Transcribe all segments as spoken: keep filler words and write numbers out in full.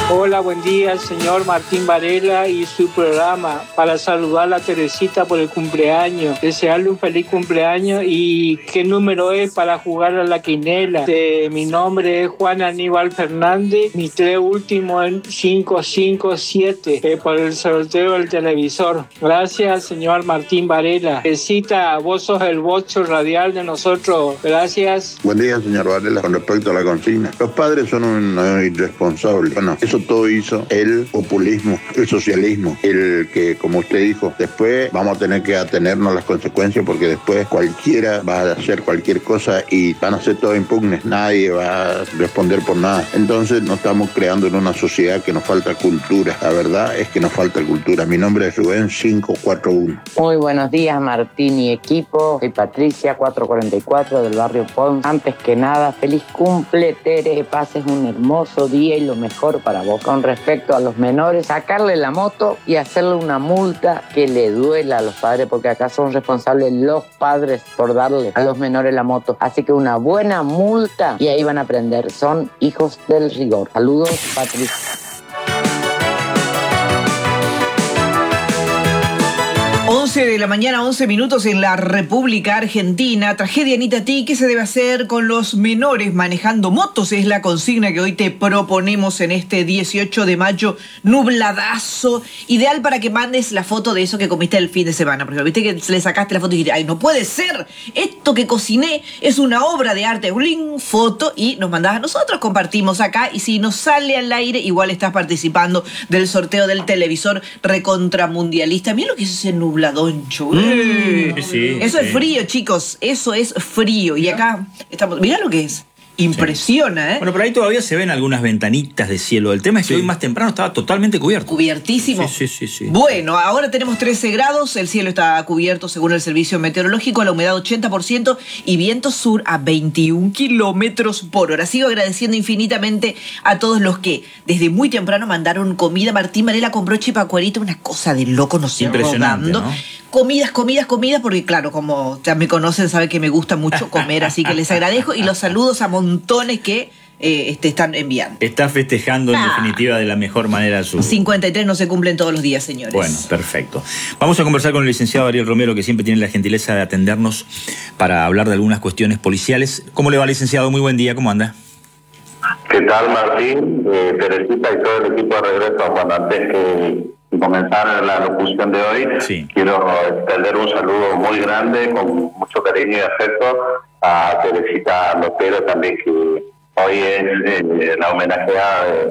Hola, buen día, señor Martín Varela y su programa. Para saludar a Teresita por el cumpleaños, desearle un feliz cumpleaños y qué número es para jugar a la quinela. De, mi nombre es Juan Aníbal Fernández, mi tres último en cinco cinco siete eh, por el sorteo del televisor. Gracias, señor Martín Varela. Teresita, vos sos el bocho radial de nosotros. Gracias. Buen día, señor Varela. Con respecto a la consigna, los padres son unos irresponsables. Bueno, eso todo hizo el populismo, el socialismo, el que, como usted dijo, después vamos a tener que atenernos a las consecuencias porque después cualquiera va a hacer cualquier cosa y van a ser todos impugnes, nadie va a responder por nada. Entonces nos estamos creando en una sociedad que nos falta cultura. La verdad es que nos falta cultura. Mi nombre es Rubén cinco cuatro uno. Muy buenos días, Martín y equipo. Soy Patricia cuatrocientos cuarenta y cuatro del barrio Ponce. Antes que nada, feliz cumple, Tere, que pases un hermoso día y lo mejor para vos. Con respecto a los menores, sacarle la moto y hacerle una multa que le duela a los padres, porque acá son responsables los padres por darle a los menores la moto. Así que una buena multa y ahí van a aprender. Son hijos del rigor. Saludos, Patricia. once de la mañana, once minutos en la República Argentina. Tragedia en Itatí. ¿Qué se debe hacer con los menores manejando motos? Es la consigna que hoy te proponemos en este dieciocho de mayo, nubladazo. Ideal para que mandes la foto de eso que comiste el fin de semana. Porque viste que le sacaste la foto y dijiste, ay, no puede ser. Esto que cociné es una obra de arte. Bling, foto, y nos mandás a nosotros, compartimos acá. Y si nos sale al aire, igual estás participando del sorteo del televisor recontramundialista. Mira lo que es ese nubladoncho. Mm, sí, eso sí. es frío, chicos. Eso es frío. Y acá estamos. Mirá lo que es. Impresiona, ¿eh? Bueno, por ahí todavía se ven algunas ventanitas de cielo. El tema es que Sí. hoy más temprano estaba totalmente cubierto. Cubiertísimo. Sí, sí, sí, sí. Bueno, ahora tenemos trece grados, el cielo está cubierto según el servicio meteorológico, la humedad ochenta por ciento y viento sur a veintiún kilómetros por hora. Sigo agradeciendo infinitamente a todos los que desde muy temprano mandaron comida. Martín Varela compró chipacuerita, una cosa de loco, no sé, Impresionante, rodando. ¿no? Comidas, comidas, comidas, porque claro, como ya me conocen, saben que me gusta mucho comer, así que les agradezco y los saludos a montones que eh, este, están enviando. Está festejando en Ah. definitiva de la mejor manera su... cincuenta y tres no se cumplen todos los días, señores. Bueno, perfecto. Vamos a conversar con el licenciado Ariel Romero, que siempre tiene la gentileza de atendernos para hablar de algunas cuestiones policiales. ¿Cómo le va, licenciado? Muy buen día, ¿cómo anda? ¿Qué tal, Martín? Eh, Teresita y todo el equipo de regreso. Bueno, antes que comenzar la locución de hoy, sí. quiero extender un saludo muy grande, con mucho cariño y afecto, a Teresita Lopero también, que hoy es eh, la homenajeada de...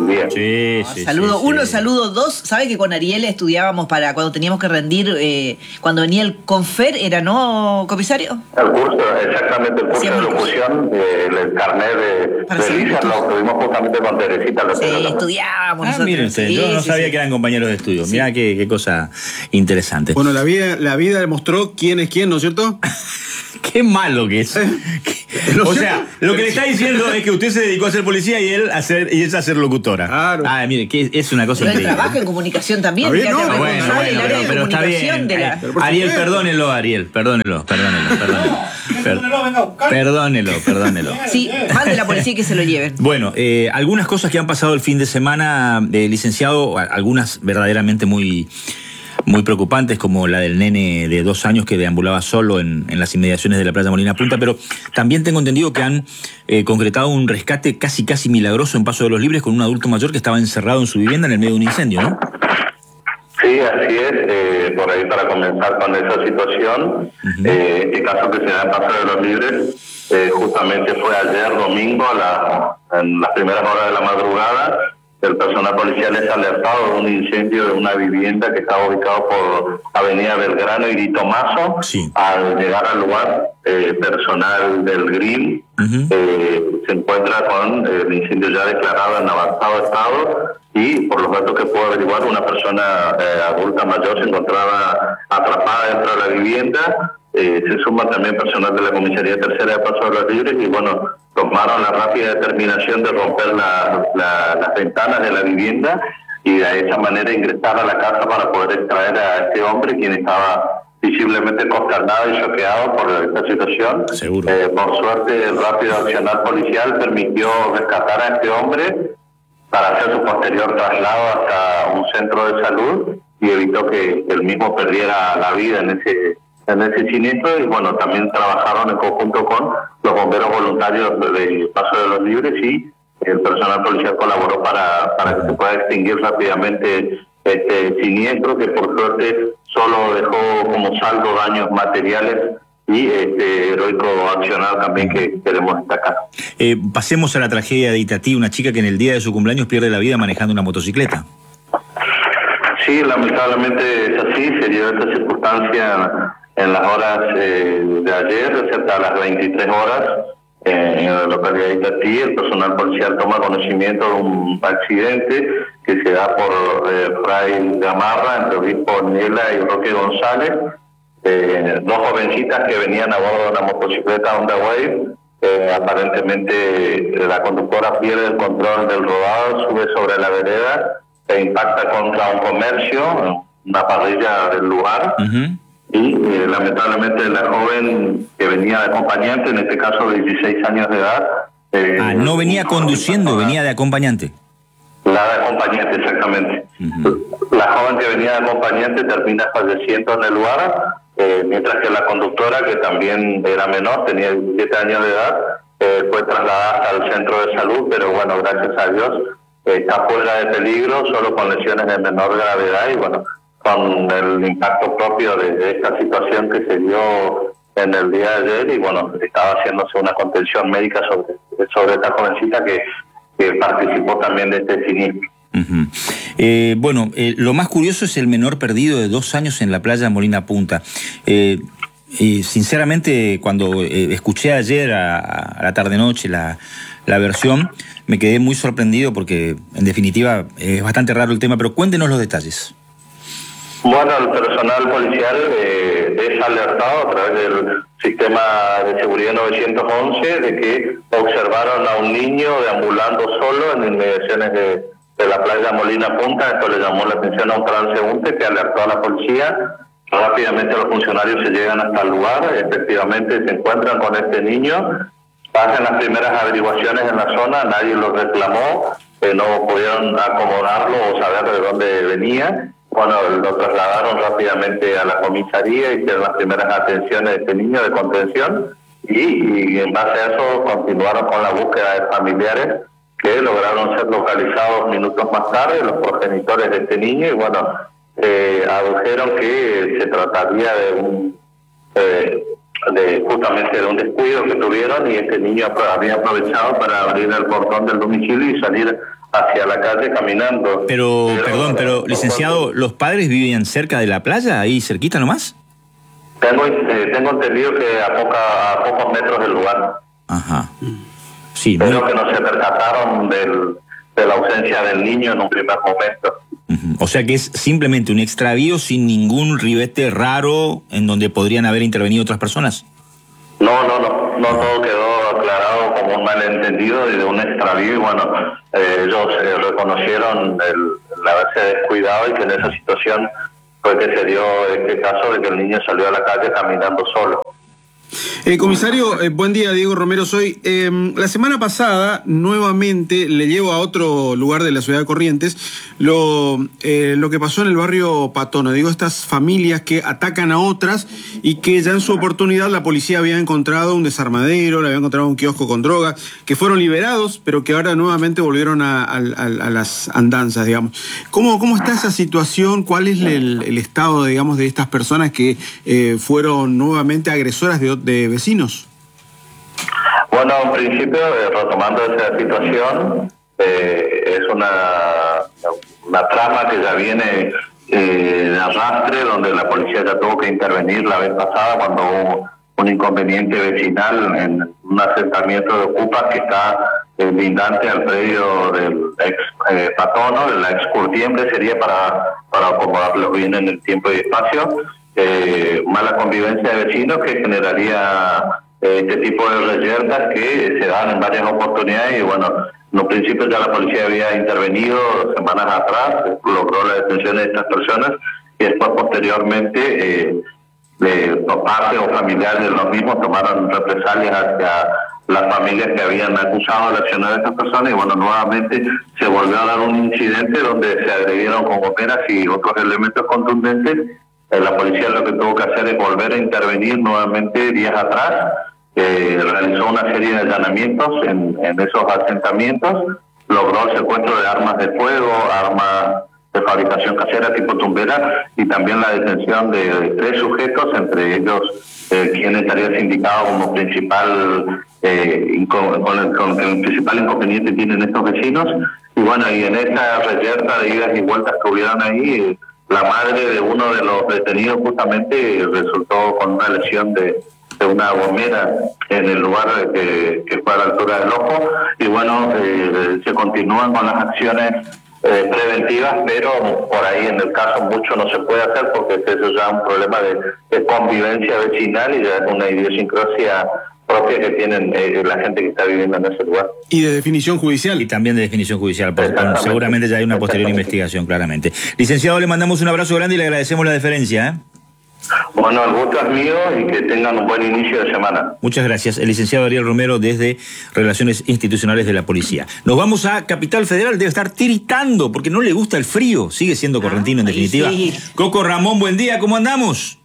Sí, No, sí, saludo sí, uno, sí. saludo dos. ¿Sabe que con Ariel estudiábamos para cuando teníamos que rendir, eh, cuando venía el Confer, era, ¿no, comisario? El curso, exactamente, el curso Sí, de locución, eh, el carnet de, Para de ser Lisa, locutor. lo tuvimos justamente con Teresita Sí, Lopero. estudiábamos Ah, nosotros. miren ustedes, Sí, yo no sí, sabía sí. que eran compañeros de estudio. Sí. Mirá qué, qué cosa interesante. Bueno, la vida, la vida demostró quién es quién, ¿no es cierto? Qué malo que es. Lo O cierto- sea, lo que le está diciendo es que usted se dedicó a ser policía y él a ser, y es a ser locutora. Claro. Ah, mire, que es una cosa Pero él increíble. trabaja en comunicación también. Está bien, fíjate, no, es Bueno, responsable bueno, del área pero, de pero está comunicación bien. de la- Eh, Ariel, perdónelo, Ariel, perdónelo, perdónelo, perdónelo. Per- Perdónelo, perdónelo. Sí, mande la policía y que se lo lleven. Bueno, eh, algunas cosas que han pasado el fin de semana, eh, licenciado, a- algunas verdaderamente muy, muy preocupantes, como la del nene de dos años que deambulaba solo en, en las inmediaciones de la playa Molina Punta, pero también tengo entendido que han eh, concretado un rescate casi casi milagroso en Paso de los Libres con un adulto mayor que estaba encerrado en su vivienda en el medio de un incendio, ¿no? Sí, así es. Eh, por ahí para comenzar con esa situación, Ujú. eh, este caso que se da en Paso de los Libres, eh, justamente fue ayer domingo, a la, en las primeras horas de la madrugada. El personal policial es alertado de un incendio de una vivienda que estaba ubicado por Avenida Belgrano y Di Tomaso. Sí. Al llegar al lugar, eh, personal del G R I M Ujú. eh, se encuentra con eh, el incendio ya declarado en avanzado estado y, por los datos que puedo averiguar, una persona eh, adulta mayor se encontraba atrapada dentro de la vivienda. Eh, se suma también personal de la Comisaría Tercera de Paso de los Libres y, bueno, tomaron la rápida determinación de romper la, la, las ventanas de la vivienda y de esa manera ingresar a la casa para poder extraer a este hombre, quien estaba visiblemente consternado y choqueado por esta situación. Seguro. Eh, por suerte, el rápido accionar policial permitió rescatar a este hombre para hacer su posterior traslado hasta un centro de salud y evitó que el mismo perdiera la vida en ese en ese siniestro. Y bueno, también trabajaron en conjunto con los bomberos voluntarios de Paso de los Libres y el personal policial colaboró para, para que se pueda extinguir rápidamente este siniestro, que por suerte solo dejó como saldo daños materiales y este heroico accionar también que queremos destacar. Eh, pasemos a la tragedia de Itatí, una chica que en el día de su cumpleaños pierde la vida manejando una motocicleta. Sí, lamentablemente es así, se dio esta circunstancia en las horas eh, de ayer, cerca de las veintitrés horas, eh, en la localidad de Itatí. El personal policial toma conocimiento de un accidente que se da por eh, Fray Gamarra, entre Obispo Nela y Roque González, eh, dos jovencitas que venían a bordo de una motocicleta Honda Wave. Eh, aparentemente la conductora pierde el control del rodado, sube sobre la vereda e impacta contra un comercio, una parrilla del lugar. Uh-huh. Y eh, lamentablemente la joven que venía de acompañante, en este caso de dieciséis años de edad. Eh, ah, no venía conduciendo, venía de acompañante. La de acompañante, exactamente. Uh-huh. La joven que venía de acompañante termina falleciendo en el lugar, eh, mientras que la conductora, que también era menor, tenía diecisiete años de edad, eh, fue trasladada hasta el centro de salud, pero bueno, gracias a Dios, eh, está fuera de peligro, solo con lesiones de menor gravedad y bueno, con el impacto propio de, de esta situación que se dio en el día de ayer y bueno, estaba haciéndose una contención médica sobre, sobre esta jovencita que, que participó también de este siniestro. Uh-huh. eh, bueno, eh, lo más curioso es el menor perdido de dos años en la playa Molina Punta. Eh, y sinceramente, cuando eh, escuché ayer a, a la tarde-noche la, la versión, me quedé muy sorprendido porque, en definitiva, eh, es bastante raro el tema, pero cuéntenos los detalles. Bueno, el personal policial eh, es alertado a través del sistema de seguridad novecientos once de que observaron a un niño deambulando solo en inmediaciones de, de la playa Molina Punta. Esto le llamó la atención a un transeúnte que alertó a la policía. Rápidamente los funcionarios se llegan hasta el lugar, efectivamente se encuentran con este niño, hacen las primeras averiguaciones en la zona, nadie lo reclamó, eh, no pudieron acomodarlo o saber de dónde venía. Bueno, lo trasladaron rápidamente a la comisaría, hicieron las primeras atenciones de este niño de contención y, y en base a eso continuaron con la búsqueda de familiares que lograron ser localizados minutos más tarde, los progenitores de este niño, y bueno, eh, adujeron que se trataría de un eh, de justamente de un descuido que tuvieron y este niño había aprovechado para abrir el portón del domicilio y salir hacia la calle caminando. Pero, pero perdón, pero licenciado, ¿los padres vivían cerca de la playa, ahí cerquita nomás? Tengo, eh, tengo entendido que a, poca, a pocos metros del lugar. Ajá. Sí, pero muy... que no se percataron del, de la ausencia del niño en un primer momento. Uh-huh. O sea que es simplemente un extravío sin ningún ribete raro en donde podrían haber intervenido otras personas. No, no, no, no todo quedó aclarado como un malentendido y de un extravío y bueno, eh, ellos eh, reconocieron el, el haberse descuidado y que en esa situación fue que se dio este caso de que el niño salió a la calle caminando solo. Eh, comisario, eh, buen día, Diego Romero soy. Eh, la semana pasada, nuevamente, le llevo a otro lugar de la ciudad de Corrientes lo, eh, lo que pasó en el barrio Patono. Digo, estas familias que atacan a otras y que ya en su oportunidad la policía había encontrado un desarmadero, le había encontrado un kiosco con drogas, que fueron liberados, pero que ahora nuevamente volvieron a, a, a las andanzas, digamos. ¿Cómo, cómo está esa situación? ¿Cuál es el, el estado, digamos, de estas personas que eh, fueron nuevamente agresoras de de vecinos? Bueno, en principio, eh, retomando esa situación, eh, es una, una trama que ya viene eh, de arrastre, donde la policía ya tuvo que intervenir la vez pasada cuando hubo un inconveniente vecinal en un asentamiento de ocupas que está eh, lindante al predio del ex eh, Patono, de la ex Curtiembre, sería para, para acomodarlo bien en el tiempo y espacio. Eh, mala convivencia de vecinos que generaría eh, este tipo de reyertas que se dan en varias oportunidades y bueno, en un principio ya la policía había intervenido semanas atrás, logró la detención de estas personas y después posteriormente eh, de parte o familiares de los mismos tomaron represalias hacia, las familias que habían acusado el accionar de estas personas, y bueno, nuevamente se volvió a dar un incidente donde se agredieron con gomeras y otros elementos contundentes. Eh, la policía lo que tuvo que hacer es volver a intervenir nuevamente días atrás, eh, realizó una serie de allanamientos en, en esos asentamientos, logró el secuestro de armas de fuego, armas de fabricación casera tipo tumbera, y también la detención de, de tres sujetos, entre ellos eh, quien estaría indicado como principal eh, con, con, el, con el principal inconveniente que tienen estos vecinos. Y bueno, y en esa reyerta de idas y vueltas que hubieron ahí, eh, la madre de uno de los detenidos justamente resultó con una lesión de, de una gomera en el lugar que, que fue a la altura del ojo. Y bueno, eh, se continúan con las acciones Eh, preventivas, pero por ahí en el caso mucho no se puede hacer porque eso ya es un problema de, de convivencia vecinal y ya es una idiosincrasia propia que tienen eh, la gente que está viviendo en ese lugar. Y de definición judicial. Y también de definición judicial, porque seguramente ya hay una posterior investigación, claramente. Licenciado, le mandamos un abrazo grande y le agradecemos la deferencia, ¿eh? Bueno, el gusto es mío y que tengan un buen inicio de semana. Muchas gracias. El licenciado Ariel Romero desde Relaciones Institucionales de la Policía. Nos vamos a Capital Federal, debe estar tiritando porque no le gusta el frío, sigue siendo correntino en definitiva. Sí. Coco Ramón, buen día, ¿cómo andamos?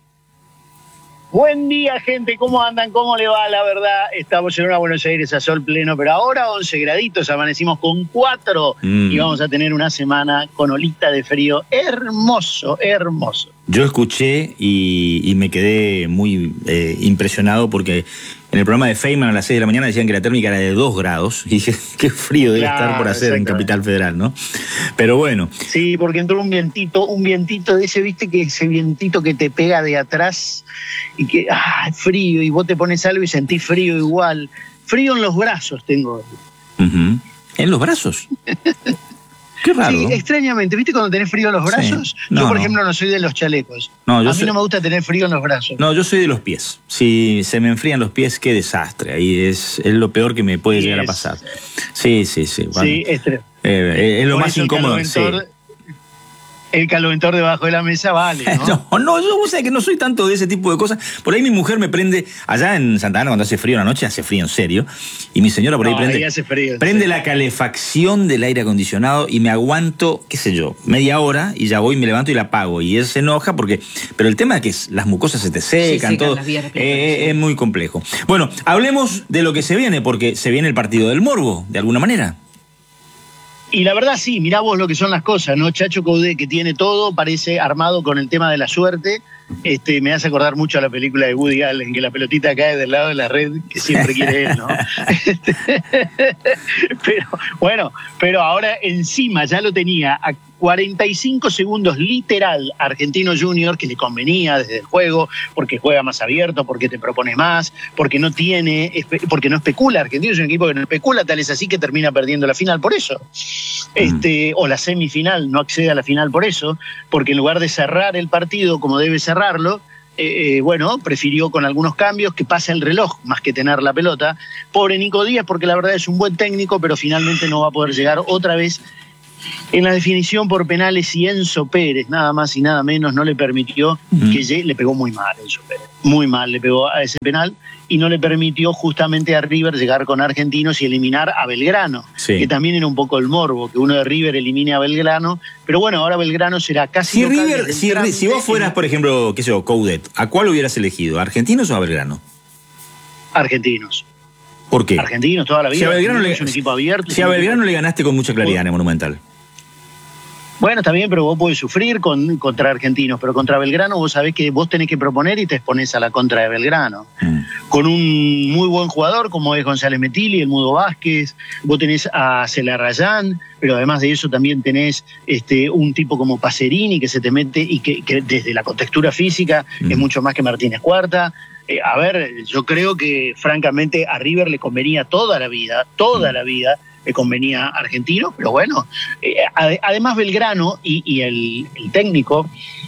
Buen día, gente, ¿cómo andan? ¿Cómo le va? La verdad, estamos en una Buenos Aires a sol pleno, pero ahora once graditos, amanecimos con cuatro mm. y vamos a tener una semana con olita de frío. Hermoso, hermoso. Yo escuché y, y me quedé muy eh, impresionado porque en el programa de Feynman a las seis de la mañana decían que la térmica era de dos grados. Y dije, qué frío debe claro, estar por hacer en Capital Federal, ¿no? Pero bueno. Sí, porque entró un vientito, un vientito de ese, viste, que ese vientito que te pega de atrás y que, ah, frío, y vos te pones algo y sentís frío igual. Frío en los brazos tengo. Uh-huh. ¿En los brazos? Qué raro. Sí, extrañamente. ¿Viste cuando tenés frío en los brazos? Sí. No, yo, por no. ejemplo, no soy de los chalecos. No, yo a mí soy... no me gusta tener frío en los brazos. No, yo soy de los pies. Si se me enfrían los pies, qué desastre. Ahí es, es lo peor que me puede llegar es... a pasar. Sí, sí, sí. Bueno, sí, es, eh, es lo por más incómodo. Sí. El caloventor debajo de la mesa vale, ¿no? no, no, yo vos sabés que no soy tanto de ese tipo de cosas. Por ahí mi mujer me prende, allá en Santa Ana cuando hace frío una noche, hace frío en serio, y mi señora por ahí no, prende, ahí hace frío, prende sí. la calefacción del aire acondicionado y me aguanto, qué sé yo, media hora y ya voy, me levanto y la apago. Y él se enoja porque, pero el tema es que las mucosas se te secan, sí, todo, eh, sí. es muy complejo. Bueno, hablemos de lo que se viene, porque se viene el partido del morbo, de alguna manera. Y la verdad sí, mirá vos lo que son las cosas, ¿no? Chacho Coudet, que tiene todo, parece armado con el tema de la suerte. Este, me hace acordar mucho a la película de Woody Allen, que la pelotita cae del lado de la red, que siempre quiere él, ¿no? Este, pero, bueno, pero ahora encima ya lo tenía a cuarenta y cinco segundos literal Argentino Junior, que le convenía desde el juego, porque juega más abierto, porque te propone más, porque no tiene, porque no especula. Argentino es un equipo que no especula, tal es así que termina perdiendo la final por eso. Este, o la semifinal, no accede a la final por eso, porque en lugar de cerrar el partido como debe cerrarlo, eh, bueno, prefirió con algunos cambios que pase el reloj más que tener la pelota. Pobre Nico Díaz, porque la verdad es un buen técnico, pero finalmente no va a poder llegar otra vez en la definición por penales, y Enzo Pérez, nada más y nada menos, no le permitió uh-huh. que llegue, le pegó muy mal Enzo Pérez, muy mal le pegó a ese penal, y no le permitió justamente a River llegar con Argentinos y eliminar a Belgrano, sí. que también era un poco el morbo, que uno de River elimine a Belgrano, pero bueno, ahora Belgrano será casi... Si, River, si, si vos fueras, por ejemplo, qué sé yo, Coudet, ¿a cuál hubieras elegido? ¿A Argentinos o a Belgrano? Argentinos. ¿Por qué? Argentinos toda la vida. Si a Belgrano, le, es un equipo abierto, si a Belgrano le ganaste con mucha claridad en el Monumental. Bueno, está bien, pero vos podés sufrir con, contra Argentinos, pero contra Belgrano vos sabés que vos tenés que proponer y te exponés a la contra de Belgrano. Mm. Con un muy buen jugador como es González Metilli, el Mudo Vázquez, vos tenés a Celarrayán, pero además de eso también tenés este, un tipo como Pacerini que se te mete y que, que desde la contextura física mm. es mucho más que Martínez Cuarta. Eh, a ver, yo creo que francamente a River le convenía toda la vida, toda mm. la vida, le convenía a Argentino, pero bueno, eh, ad, además Belgrano y, y el, el técnico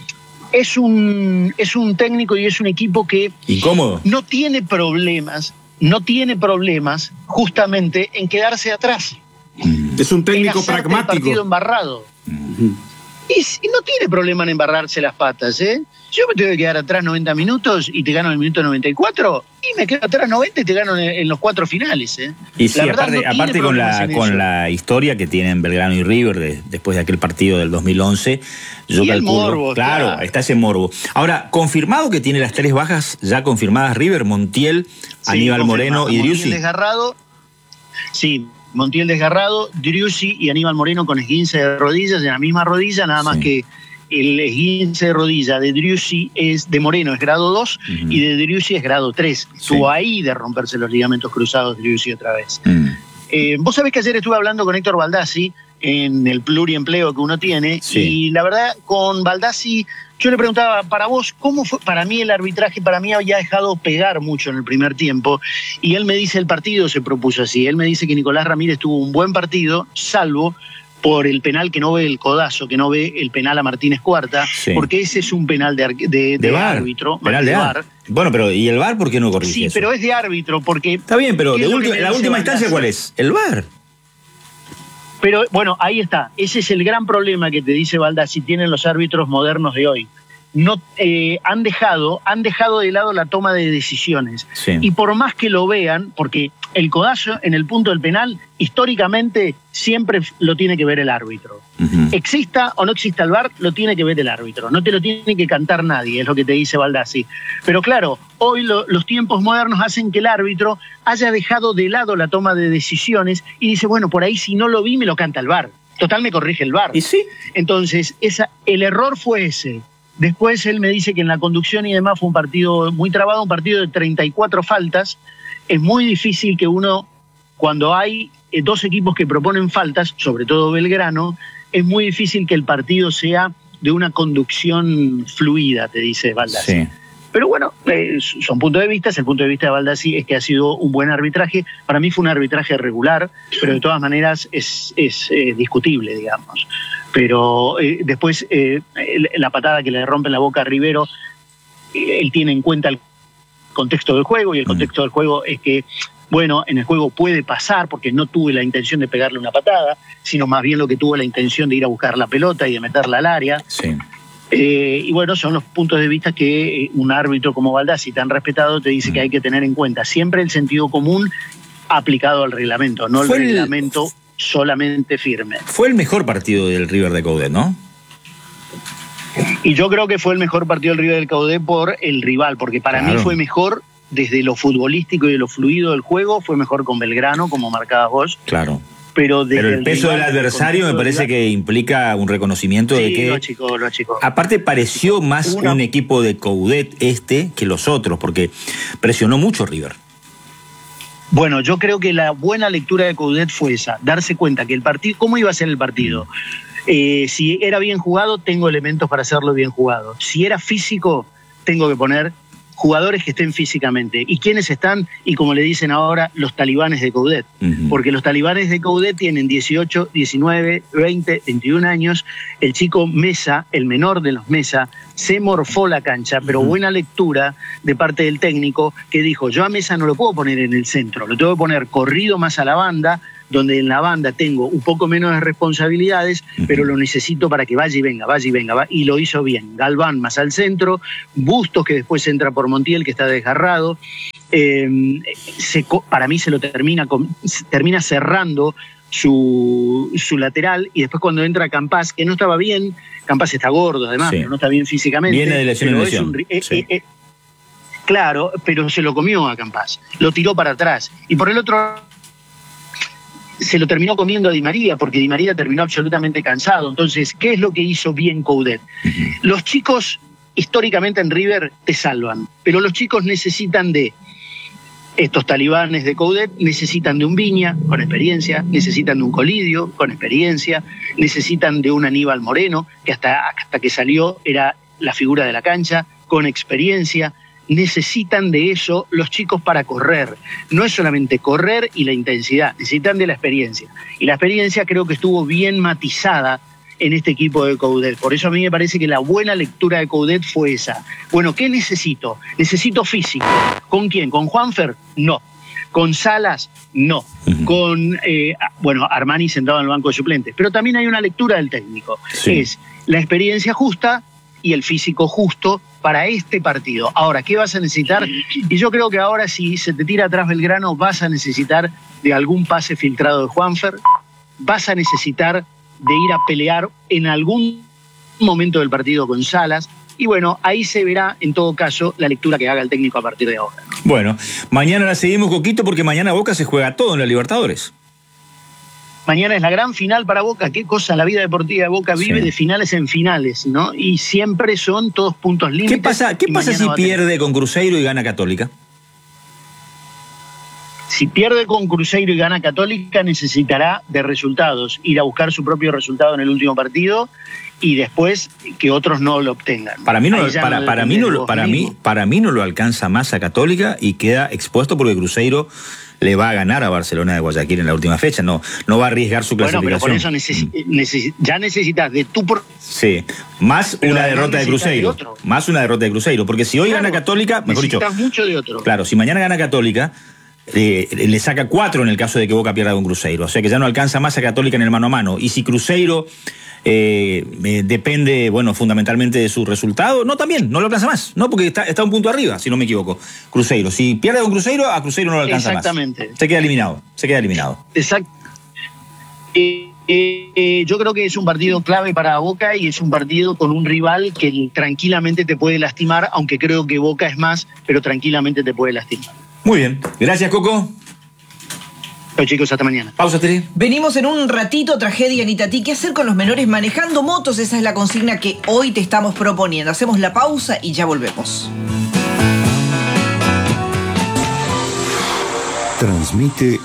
es un, es un técnico y es un equipo que incómodo. No tiene problemas, no tiene problemas justamente en quedarse atrás. Es un técnico pragmático. El partido embarrado. Uh-huh. Y, y no tiene problema en embarrarse las patas, ¿eh? Si yo me tengo que quedar atrás noventa minutos y te gano en el minuto noventa y cuatro, y me quedo atrás noventa y te gano en, en los cuatro finales. ¿eh? Y sí, la verdad, aparte, no aparte con, la, con eso. la historia que tienen Belgrano y River de, después de aquel partido del dos mil once, yo y calculo. El morbo, claro, claro, está ese morbo. Ahora, confirmado que tiene las tres bajas ya confirmadas River, Montiel, sí, Aníbal Moreno y Driussi. Montiel desgarrado, sí, Montiel desgarrado, Driussi y Aníbal Moreno con esguince de rodillas en la misma rodilla, nada más sí. que el esguince de rodilla de Driussi es de Moreno es grado dos uh-huh. y de Driussi es grado tres. Sí. Estuvo ahí de romperse los ligamentos cruzados Driussi otra vez. Uh-huh. Eh, vos sabés que ayer estuve hablando con Héctor Baldassi en el pluriempleo que uno tiene sí. y la verdad con Baldassi yo le preguntaba, para vos, ¿cómo fue? Para mí el arbitraje, para mí había dejado pegar mucho en el primer tiempo y él me dice el partido se propuso así, él me dice que Nicolás Ramírez tuvo un buen partido, salvo por el penal que no ve el codazo, que no ve el penal a Martínez Cuarta, sí. porque ese es un penal de, de, de, de árbitro. Penal de, de VAR. Bueno, pero ¿y el VAR por qué no corrige Sí, eso? pero es de árbitro, porque... Está bien, pero de ulti- la última instancia, ¿cuál es? El VAR. Pero bueno, ahí está. Ese es el gran problema que te dice Baldassi, tienen los árbitros modernos de hoy. No, eh, han dejado han dejado de lado la toma de decisiones. Sí. Y por más que lo vean, porque el codazo en el punto del penal, históricamente siempre lo tiene que ver el árbitro. Uh-huh. Exista o no exista el VAR, lo tiene que ver el árbitro. No te lo tiene que cantar nadie, es lo que te dice Baldassi. Pero claro, hoy lo, los tiempos modernos hacen que el árbitro haya dejado de lado la toma de decisiones y dice, bueno, por ahí si no lo vi me lo canta el VAR. Total, me corrige el VAR. ¿Y sí? Entonces, esa, el error fue ese. Después él me dice que en la conducción y demás fue un partido muy trabado, un partido de treinta y cuatro faltas. Es muy difícil que uno, cuando hay dos equipos que proponen faltas, sobre todo Belgrano, es muy difícil que el partido sea de una conducción fluida, te dice Baldassi. Sí. Pero bueno, eh, son puntos de vista. El punto de vista de Baldassi es que ha sido un buen arbitraje. Para mí fue un arbitraje regular, pero de todas maneras es, es eh, discutible, digamos. Pero eh, después eh, la patada que le rompe en la boca a Rivero, eh, él tiene en cuenta el contexto del juego, y el contexto del juego es que, bueno, en el juego puede pasar, porque no tuve la intención de pegarle una patada, sino más bien lo que tuve la intención de ir a buscar la pelota y de meterla al área. Sí. Eh, y bueno, son los puntos de vista que eh, un árbitro como Baldassi, tan respetado, te dice mm. que hay que tener en cuenta. Siempre el sentido común aplicado al reglamento, no el reglamento el... solamente firme. Fue el mejor partido del River de Coudet, ¿no? Y yo creo que fue el mejor partido del River del Coudet por el rival, porque para claro. mí fue mejor desde lo futbolístico y de lo fluido del juego, fue mejor con Belgrano, como marcabas vos. Claro. Pero, pero el peso del adversario me parece del... que implica un reconocimiento sí, de que... lo achicó, lo achicó. Aparte pareció más Una... un equipo de Coudet este que los otros, porque presionó mucho River. Bueno, yo creo que la buena lectura de Coudet fue esa, darse cuenta que el partido, ¿cómo iba a ser el partido? Eh, si era bien jugado, tengo elementos para hacerlo bien jugado. Si era físico, tengo que poner jugadores que estén físicamente. ¿Y quiénes están? Y como le dicen ahora, los talibanes de Coudet. Uh-huh. Porque los talibanes de Coudet tienen dieciocho, diecinueve, veinte, veintiún años. El chico Mesa, el menor de los Mesa, se morfó la cancha, pero uh-huh. buena lectura de parte del técnico que dijo, yo a Mesa no lo puedo poner en el centro, lo tengo que poner corrido más a la banda, donde en la banda tengo un poco menos de responsabilidades, uh-huh. pero lo necesito para que vaya y venga, vaya y venga, va, y lo hizo bien. Galván más al centro, Bustos que después entra por Montiel, que está desgarrado, eh, se, para mí se lo termina, se termina cerrando su, su lateral, y después cuando entra Campás, que no estaba bien, Campás está gordo además, sí. pero no está bien físicamente. Viene de lesión en lesión. Un, eh, sí. eh, eh, claro, pero se lo comió a Campás, lo tiró para atrás, y por el otro se lo terminó comiendo a Di María, porque Di María terminó absolutamente cansado. Entonces, ¿qué es lo que hizo bien Coudet? Uh-huh. Los chicos, históricamente en River, te salvan, pero los chicos necesitan de, estos talibanes de Coudet, necesitan de un Viña, con experiencia, necesitan de un Colidio, con experiencia, necesitan de un Aníbal Moreno, que hasta, hasta que salió era la figura de la cancha, con experiencia. Necesitan de eso los chicos para correr. No es solamente correr y la intensidad, necesitan de la experiencia. Y la experiencia creo que estuvo bien matizada en este equipo de Coudet. Por eso a mí me parece que la buena lectura de Coudet fue esa. Bueno, ¿qué necesito? Necesito físico. ¿Con quién? ¿Con Juanfer? No. ¿Con Salas? No. Uh-huh. Con, eh, bueno, Armani sentado en el banco de suplentes. Pero también hay una lectura del técnico. Sí. Es la experiencia justa y el físico justo para este partido. Ahora, ¿qué vas a necesitar? Y yo creo que ahora, si se te tira atrás Belgrano, vas a necesitar de algún pase filtrado de Juanfer, vas a necesitar de ir a pelear en algún momento del partido con Salas, y bueno, ahí se verá en todo caso la lectura que haga el técnico a partir de ahora. Bueno, mañana la seguimos, Coquito, porque mañana Boca se juega todo en la Libertadores. Mañana es la gran final para Boca. Qué cosa, la vida deportiva de Boca vive sí. de finales en finales, ¿no? Y siempre son todos puntos límites. ¿Qué pasa, qué pasa si pierde con Cruzeiro y gana Católica? Si pierde con Cruzeiro y gana Católica, necesitará de resultados, ir a buscar su propio resultado en el último partido y después que otros no lo obtengan. Para mí no, para, no para mí no, para mí, para mí no lo alcanza más a Católica y queda expuesto porque Cruzeiro le va a ganar a Barcelona de Guayaquil en la última fecha, no, no va a arriesgar su clasificación. Bueno, pero por eso necesi- necesi- ya necesitas de tu... Por... Sí, más pero una derrota de Cruzeiro, de más una derrota de Cruzeiro, porque si hoy claro, gana Católica, mejor dicho... Necesitas mucho de otro. Claro, si mañana gana Católica, eh, le saca cuatro en el caso de que Boca pierda con Cruzeiro, o sea que ya no alcanza más a Católica en el mano a mano, y si Cruzeiro... Eh, eh, depende, bueno, fundamentalmente de su resultado. No, también, no lo alcanza más, ¿no? Porque está, está un punto arriba, si no me equivoco. Cruzeiro. Si pierde con Cruzeiro, a Cruzeiro no lo alcanza Exactamente. más. Se queda eliminado. Se queda eliminado. Exacto. Eh, eh, eh, yo creo que es un partido clave para Boca y es un partido con un rival que tranquilamente te puede lastimar, aunque creo que Boca es más, pero tranquilamente te puede lastimar. Muy bien. Gracias, Coco. Chao, chicos, hasta mañana. Pausa, Tiri. Venimos en un ratito, tragedia en Itatí. ¿Qué hacer con los menores manejando motos? Esa es la consigna que hoy te estamos proponiendo. Hacemos la pausa y ya volvemos. Transmite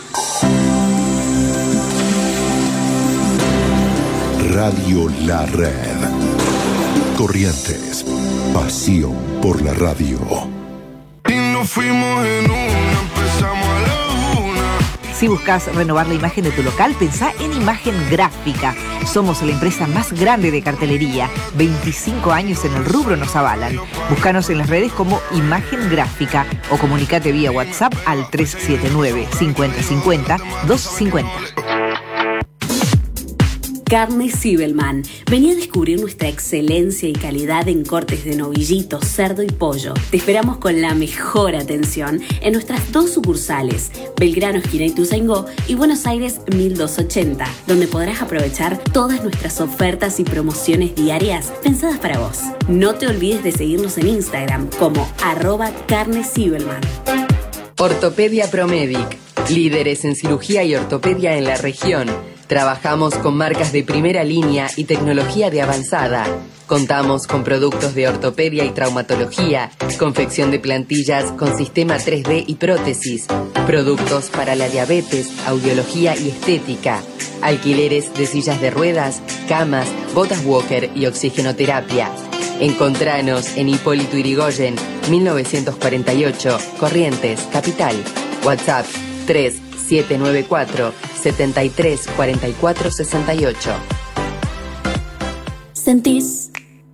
Radio La Red. Corrientes, pasión por la radio. Y nos fuimos en una, empezamos a la Si buscas renovar la imagen de tu local, pensá en Imagen Gráfica. Somos la empresa más grande de cartelería. veinticinco años en el rubro nos avalan. Búscanos en las redes como Imagen Gráfica o comunicate vía WhatsApp al tres siete nueve, cincuenta cincuenta, doscientos cincuenta. Carne Zibelman. Vení a descubrir nuestra excelencia y calidad en cortes de novillito, cerdo y pollo. Te esperamos con la mejor atención en nuestras dos sucursales, Belgrano, esquina Ituzaingó, y Buenos Aires mil doscientos ochenta, donde podrás aprovechar todas nuestras ofertas y promociones diarias pensadas para vos. No te olvides de seguirnos en Instagram como arroba Carne Zibelman. Ortopedia Promedic, líderes en cirugía y ortopedia en la región. Trabajamos con marcas de primera línea y tecnología de avanzada. Contamos con productos de ortopedia y traumatología, confección de plantillas con sistema tres D y prótesis, productos para la diabetes, audiología y estética, alquileres de sillas de ruedas, camas, botas walker y oxigenoterapia. Encontranos en Hipólito Yrigoyen, mil novecientos cuarenta y ocho, Corrientes, Capital. WhatsApp tres siete nueve cuatro, setenta y tres, cuarenta y cuatro, sesenta y ocho. ¿Sentís